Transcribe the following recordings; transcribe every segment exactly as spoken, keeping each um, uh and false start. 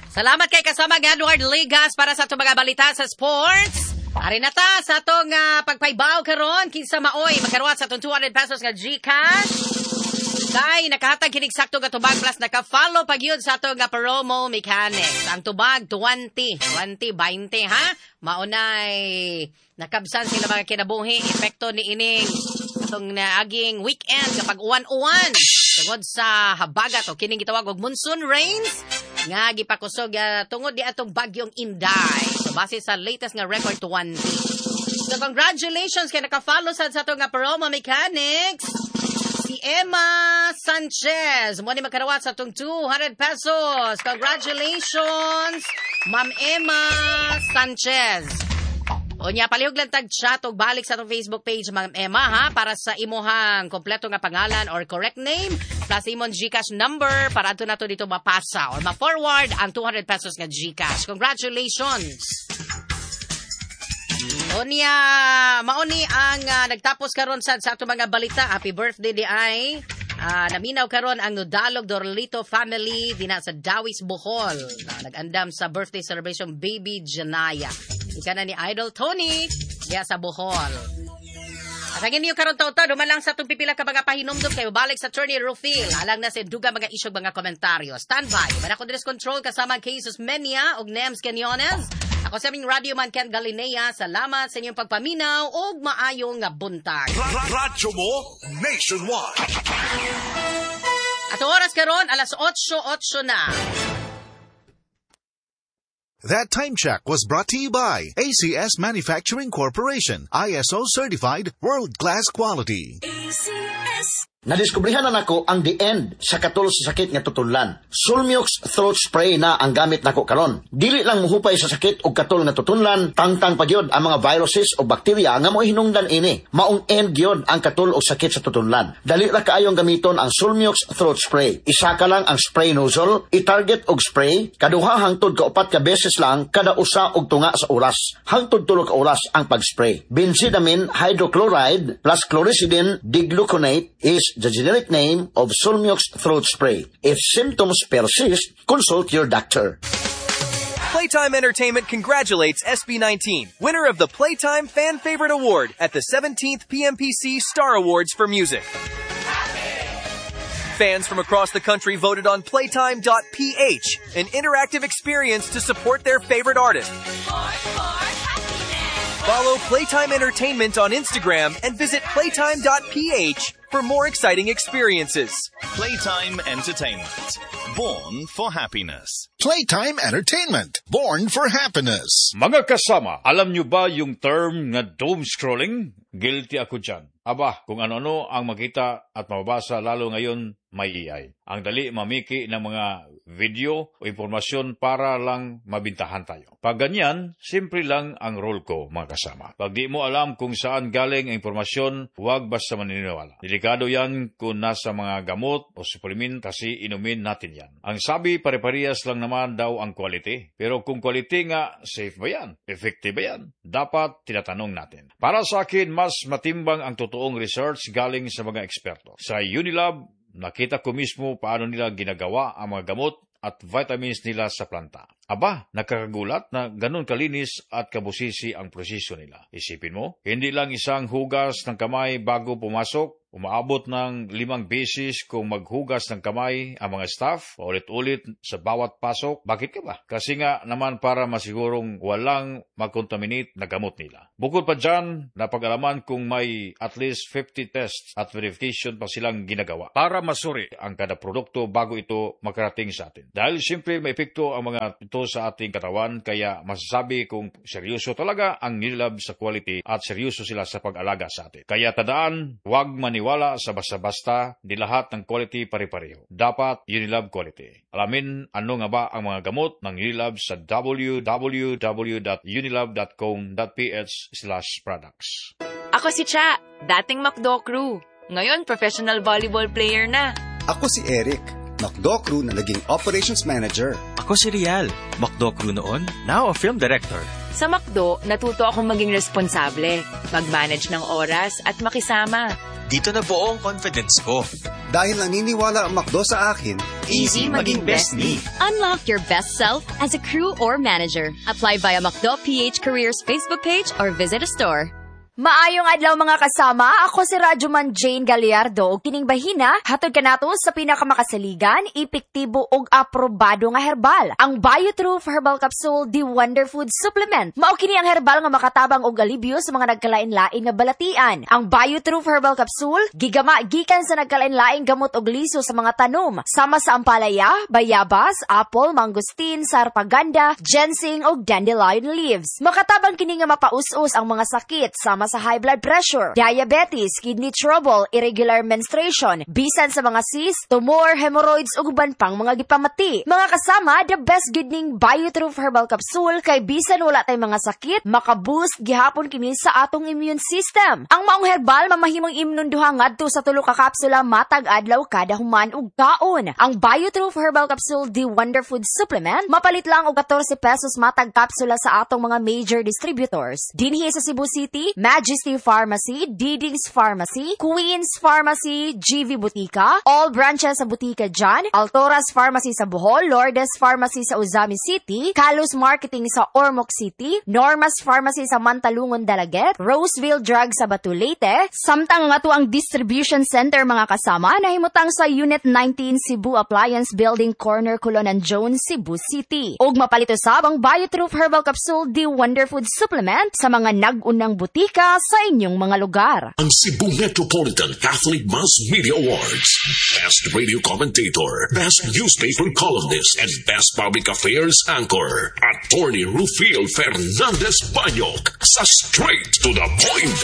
Salamat kay kasama Edward Ligas para sa itong mga balita sa sports. Ari na ta sa itong uh, pagpaybaw karon kinsa maoy magkaroon sa itong two hundred pesos nga Gcash. Kay nakahatag kinig sakto nga tubag plus naka-follow pag yun sa itong uh, promo mechanics. Ang tubag twenty, twenty, twenty ha? Maunay nakabsan sila mga kinabuhi. Epekto ni ining itong naaging weekend kapag uwan-uwan. Tungod sa habagat o kining gitawag og monsoon rains nga gipakusog uh, tungod di atong bagyong Inday. So base sa latest nga record twenty. So congratulations kay naka-follow sad sa itong uh, promo mechanics. Si Emma Sanchez, mo ni makarawat sa itong two hundred pesos. Congratulations, Ma'am Emma Sanchez. O niya, palihog lang tag-chat o balik sa itong Facebook page, Ma'am Emma, ha? Para sa imuhang kompleto nga pangalan or correct name, plus imong Gcash number, para ito na ito dito mapasa or ma-forward ang two hundred pesos nga Gcash. Congratulations! O niya, mauni ang uh, nagtapos karon sa sa ato mga balita. Happy birthday di ay. Uh, naminaw karon ang Nodalog Dorlito family dina sa Dawis, Bohol. Na nag-andam sa birthday celebration baby Janaya. Ika na ni Idol Tony diya sa Bohol. At ang inyo karon taon-taon, dumalang sa itong pipila ka mga pahinumdum kayo balik sa Attorney Rufil. Alang na sa duga mga isyog mga komentaryo. Standby. Manako Dres Control kasama Jesus Menia og Nems Canyones. Ako sa aming Radio Man Ken Galinea. Salamat sa inyong pagpaminaw og maayong nga buntag. Radyo mo nationwide. At oras karon alas otso otso na. That time check was brought to you by A C S Manufacturing Corporation, I S O certified, world-class quality. A C S. Nadiskubrihan na nako ang the end sa katol sa sakit nga tutunlan. Sulmiox throat spray na ang gamit nako karon. Dili lang muhupay sa sakit og katol nga tutunlan, tangtang pagyod ang mga viruses o bakterya nga mo hinungdan ini. Maong end gyud ang katol og sakit sa tutunlan. Dali ra kaayong gamiton ang Sulmiox throat spray. Isa ka lang ang spray nozzle, i-target og spray, kaduha hangtod ka upat ka beses lang kada usa og tunga sa oras. Hangtod tulo ka oras ang pag-spray. Benzidamine hydrochloride plus chlorhexidine digluconate is the generic name of Sulmiox throat spray. If symptoms persist, consult your doctor. Playtime Entertainment congratulates S B nineteen, winner of the Playtime Fan Favorite Award at the seventeenth P M P C Star Awards for Music. Fans from across the country voted on Playtime dot P H, an interactive experience to support their favorite artist. Follow Playtime Entertainment on Instagram and visit Playtime dot P H for more exciting experiences. Playtime Entertainment. Born for happiness. Playtime Entertainment, born for happiness. Mga kasama, alam nyo ba yung term nga doom scrolling? Guilty ako dyan. Aba, kung ano-ano ang makita at mababasa lalo ngayon, may A I. Ang dali mamiki ng mga video o impormasyon para lang mabintahan tayo. Pag ganyan, simple lang ang role ko, mga kasama. Pag di mo alam kung saan galing ang impormasyon, huwag basta maniniwala. Delikado yan kung nasa mga gamot o supplement kasi inumin natin yan. Ang sabi, pare-parehas lang naman daw ang quality. Pero kung quality nga, safe ba yan? Effective ba yan? Dapat tinatanong natin. Para sa akin, mas matimbang ang totoong research galing sa mga eksperto. Sa Unilab, nakita ko mismo paano nila ginagawa ang mga gamot at vitamins nila sa planta. Aba, nakakagulat na ganun kalinis at kabusisi ang proseso nila. Isipin mo, hindi lang isang hugas ng kamay bago pumasok, umaabot ng limang beses kung maghugas ng kamay ang mga staff ulit-ulit sa bawat pasok. Bakit ka ba? Kasi nga naman para masigurong walang mag-contaminate na gamot nila. Bukod pa dyan, napag-alaman kung may at least fifty tests at verification pa silang ginagawa para masuri ang kada produkto bago ito makarating sa atin. Dahil siyempre may epekto ang mga ito sa ating katawan, kaya masasabi kung seryoso talaga ang Unilab sa quality at seryoso sila sa pag-alaga sa atin. Kaya tandaan, huwag maniwala sa basta-basta, di lahat ng quality pare-pareho. Dapat Unilab quality. Alamin ano nga ba ang mga gamot ng Unilab sa w w w dot unilab dot com dot p h slash products. Ako si Cha, dating McDo crew. Ngayon, professional volleyball player na. Ako si Eric, McDo crew na naging operations manager. Ako si Rial, McDo crew noon, now a film director. Sa McDo, natuto akong maging responsable, mag-manage ng oras at makisama. Dito na buo ang confidence ko. Dahil naniniwala ang McDo sa akin, Easy maging best me. Unlock your best self as a crew or manager. Apply via McDo P H Careers Facebook page or visit a store. Maayong adlaw mga kasama, ako si Radyoman Jane Gallardo ug kining bahina hatod kanato sa pinakamakasaligan, epektibo ug aprobado nga herbal, ang Biotroof Herbal Capsule The Wonder Food Supplement. Mao kini ang herbal nga makatabang og alibyo sa mga nagkalain-lain nga balatian. Ang Biotroof Herbal Capsule gigama gikan sa nagkalain-laing gamot og liso sa mga tanom, sama sa ampalaya, bayabas, apple, mangosteen, sarpaganda, ginseng ug dandelion leaves. Makatabang kini nga mapaus-us ang mga sakit sama sa high blood pressure, diabetes, kidney trouble, irregular menstruation, bisan sa mga cyst, tumor, hemorrhoids ug uban pang mga gipamati. Mga kasama, the best good ning Biotroof Herbal Capsule kay bisan wala tay mga sakit, makaboost gihapon kini sa atong immune system. Ang maong herbal mamahimong imnon duha ngadto sa tulo ka kapsula matag adlaw kada human ug kaon. Ang Biotroof Herbal Capsule The Wonder Food Supplement mapalit lang og fourteen pesos matag kapsula sa atong mga major distributors. Dinhi sa Cebu City, Majesty Pharmacy, Diding's Pharmacy, Queen's Pharmacy, G V Butika, all branches sa Butika dyan, Altoras Pharmacy sa Bohol, Lourdes Pharmacy sa Uzami City, Kalos Marketing sa Ormoc City, Normas Pharmacy sa Mantalungon, Dalaget, Roseville Drug sa Batulete, samtang nga to ang distribution center mga kasama na himutang sa Unit nineteen Cebu Appliance Building Corner, Colonan Jones, Cebu City. Og mapalito sab ang Biotroof Herbal Capsule The Wonder Food Supplement sa mga nag-unang butika sa inyong mga lugar. Ang Cebu Metropolitan Catholic Mass Media Awards. Best Radio Commentator, Best Newspaper Columnist, and Best Public Affairs Anchor. Attorney Rufil Fernandez Banyok sa Straight to the Point.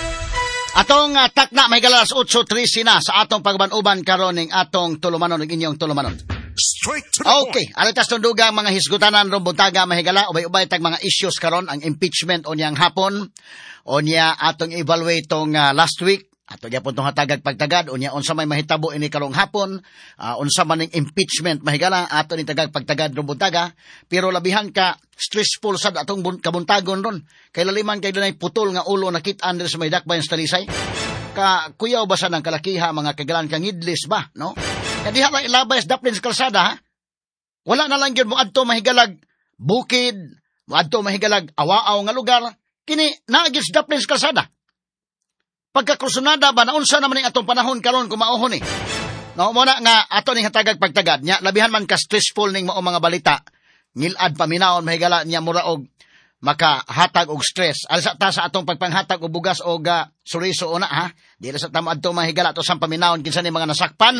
Atong uh, takna may galas eight thirteen na sa atong pagbanuban karon ning atong tulumanon ning inyong tulumanon. Straight to the Okay, alitas tundugang mga hisgutanan ron buntaga mahigala ubay-ubay tag mga issues karon ang impeachment onyang hapon. Onya atong evaluate tong uh, last week. Ato gyapon tong hatagag pagtagad unya unsa may mahitabo ini karong hapon, uh, unsa man ning impeachment mahigala ato ni tagag pagtagad ron buntaga, pero labihan ka stressful sad atong bun- kabuntagon ron. Kay laliman kay dunay putol nga ulo nakit-an sa may dakbayan sa talisay. Ka kuyaw basa ng kalakiha mga kagalan kang idlis ba, no? Kadi hala ilabay sa daplin sa kalsada ha. Wala na lang gyud mo adto mahigalag bukid, mo adto mahigalag awaaw nga lugar, kini naagid sa daplin sa kalsada. Pagkakrusunada ba naunsa naman ning atong panahon karon kumauhon ni. No mo na nga ato ning hatagag pagtagad nya labihan man ka stressful ning mao mga balita. Ngilad paminawon mahigala nya mura og makahatag og stress. Alsa ta sa atong pagpanghatag og bugas og uh, suriso una ha. Dili sa tamo adto mahigala to sang paminawon kinsa ni mga nasakpan.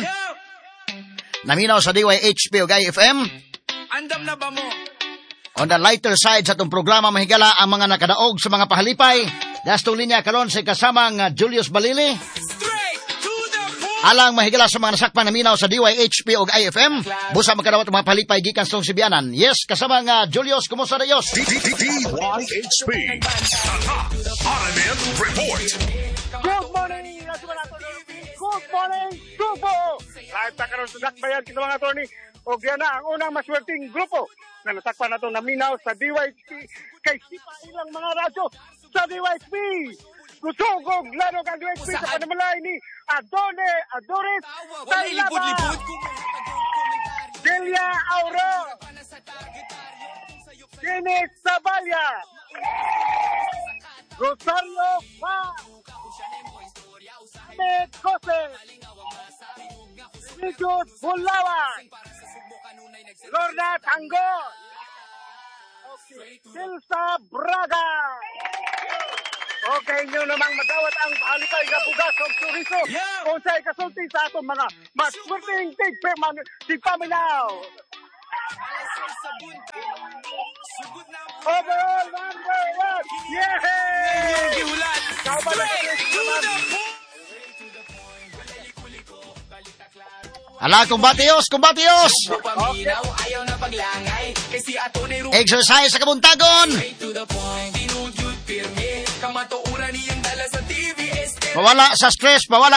Naminaw sa D Y H P ug I F M. Andam na ba mo? On the lighter side sa itong programa, mahigala ang mga nakadaog sa mga pahalipay. Dastong linya karon sa kasamang uh, Julius Balili. Alang mahigala sa mga nasakpan na minaw sa D Y H P ug I F M. Busa magkadawat mga pahalipay gikan sa Sibianan. Yes, kasamang uh, Julius, kumusta na Diyos? D Y H P. R M N Report. Good morning, good morning, grupo. Live ta karon sa dakbayan kita mga attorney. O yan na ang unang maswerteng grupo na nasakpan nato na minaw sa D Y H P kay sipa ilang mga radyo sa D Y H P. Kusugog lalo kang D Y H P sa panamalay ni Adone Adores Taylaba, Delia Auro, Dennis Sabaya, Rosario Pa, Ahmed Jose, Vinicius Bulawan, Lorna Tango, Silsa Braga. Okay, nyo namang madawat ang pahalipay nga bugas o suriso. Kung sa'y kasulti sa atong mga maswerteng tigpaman, tigpaminaw. Overall number one! Yay! Ala, kumbatios, kumbatios! Exercise sa kabuntagon! Mawala sa stress, mawala